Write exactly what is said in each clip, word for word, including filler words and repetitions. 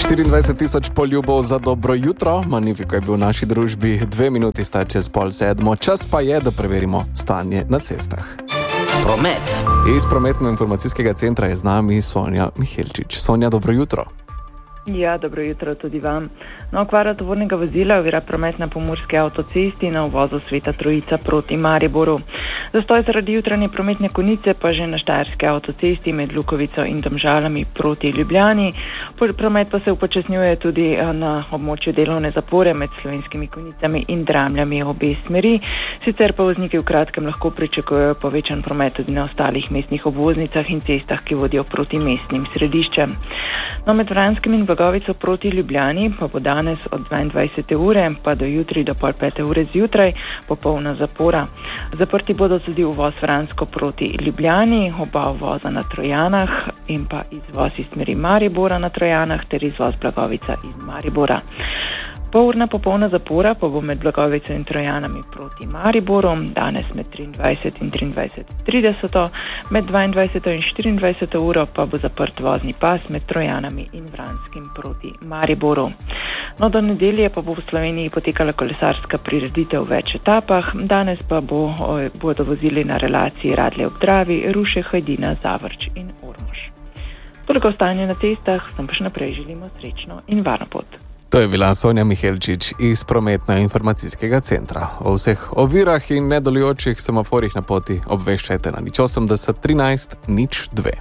štiriindvajset tisoč poljubov za dobro jutro. Magnifico je bil v naši družbi, dve minuti sta čez pol sedmo. Čas pa je, da preverimo stanje na cestah. Promet. Iz prometno-informacijskega centra je z nami Sonja Mihelčič. Sonja, dobro jutro. Ja, dobro jutro tudi vam. No, okvara tovornega vozila ovira promet na pomurski avtocesti na uvozu Sveta Trojica proti Mariboru. Zastoj zaradi jutranje prometne konice pa že na štajerski avtocesti med Lukovico in Domžalami proti Ljubljani. Promet pa se upočasnjuje tudi na območju delovne zapore med Slovenskimi konicami in Dramljami obe smeri. Sicer pa vozniki v kratkem lahko pričakujejo povečan promet tudi na ostalih mestnih obvoznicah in cestah, ki vodijo proti mestnim središčem. No, med Vranskim in Blagovico proti Ljubljani pa bo danes od dvaindvajsete ure pa do jutri do pol pete ure zjutraj popolna zapora. Zaprti bodo tudi uvoz Vransko proti Ljubljani, oba uvoza na Trojanah in pa izvoz iz smeri Maribora na Trojanah ter izvoz Blagovica iz Maribora. Polurna popolna zapora pa bo med Blagovico in Trojanami proti Mariboru, danes med triindvajset in triindvajset trideset, med dvaindvajseto in štiriindvajseto uro pa bo zaprt vozni pas med Trojanami in Vranskim proti Mariboru. No, do nedelje pa bo v Sloveniji potekala kolesarska prireditev v več etapah, danes pa bo, bodo vozili na relaciji Radlje ob Dravi, Ruše, Hajdina, Zavrč in Ormož. Toliko stanje na cestah, sem pa še naprej želimo srečno in varno pot. To je bila Sonja Mihelčič iz prometno-informacijskega centra. O vseh ovirah in nedelujočih semaforih na poti obveščajte na nič osemdeset trinajst nič dve.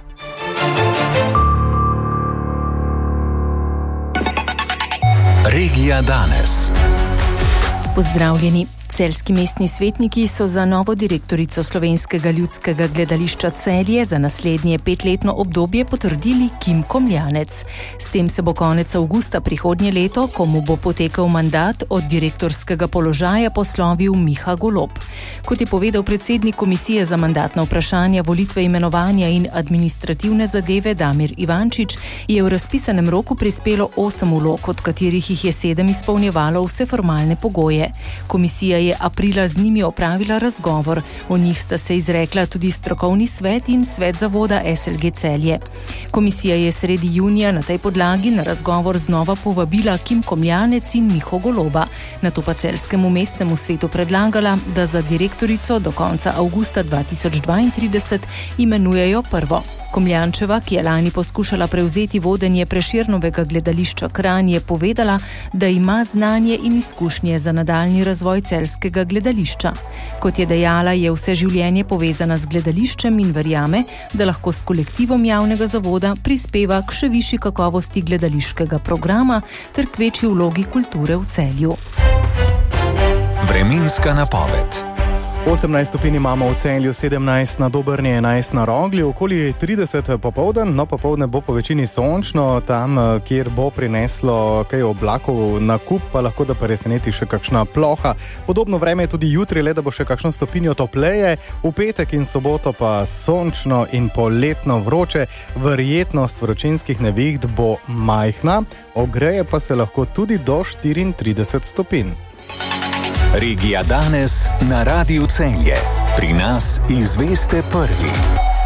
Regija danes. Pozdravljeni. Celjski mestni svetniki so za novo direktorico Slovenskega ljudskega gledališča Celje za naslednje petletno obdobje potrdili Kim Komljanec. S tem se bo konec avgusta prihodnje leto, ko mu bo potekel mandat, od direktorskega položaja poslovil Miha Golob. Kot je povedal predsednik Komisije za mandatna vprašanja, volitve, imenovanja in administrativne zadeve Damir Ivančič, je v razpisanem roku prispelo osem vlog, od katerih jih je sedem izpolnjevalo vse formalne pogoje. Komisija je aprila z njimi opravila razgovor. O njih sta se izrekla tudi strokovni svet in svet zavoda S L G Celje. Komisija je sredi junija na tej podlagi na razgovor znova povabila Kim Komljanec in Miho Goloba. Nato pa celjskemu mestnemu svetu predlagala, da za direktorico do konca avgusta dva tisoč dvaintrideset imenujejo prvo. Komljančeva, ki je lani poskušala prevzeti vodenje Prešernovega gledališča Kranj, je povedala, da ima znanje in izkušnje za nadaljnji razvoj celjskega gledališča. Kot je dejala, je vse življenje povezana z gledališčem in verjame, da lahko s kolektivom javnega zavoda prispeva k še višji kakovosti gledališkega programa ter k večji vlogi kulture v Celju. Vremenska napoved. osemnajst stopinj imamo v Celju, sedemnajst na Dobrni, enajst na Rogli, okoli trideset popoldan, no popoldne bo po večini sončno, tam, kjer bo prineslo kaj oblakov na kup, pa lahko da preseneti še kakšna ploha. Podobno vreme je tudi jutri, le da bo še kakšno stopinjo topleje, v petek in soboto pa sončno in poletno vroče, verjetnost vročinskih neviht bo majhna, ogreje pa se lahko tudi do štiriintrideset stopinj. Regija danes na Radiu Celje. Pri nas izveste prvi.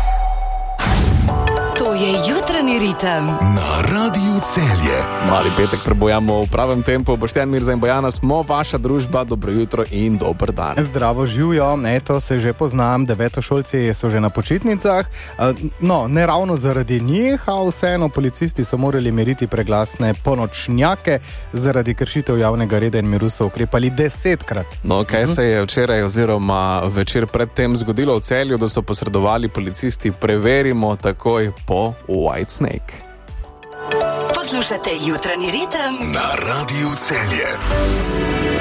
To je jutranji ritem na Radiu Celje. Mali petek prebojamo v pravem tempu. Boštjan, Mirza in Bojana smo vaša družba. Dobro jutro in dober dan. Zdravo, živjo. Eto, se že poznam. Devetošolci so že na počitnicah. No, ne ravno zaradi njih, a vseeno policisti so morali meriti preglasne ponočnjake. Zaradi kršitev javnega reda in miru so ukrepali desetkrat. No, kaj se je včeraj oziroma večer predtem zgodilo v Celju, da so posredovali policisti? Preverimo takoj po White Snake. Poslušate jutranji ritem na Radiu Celje.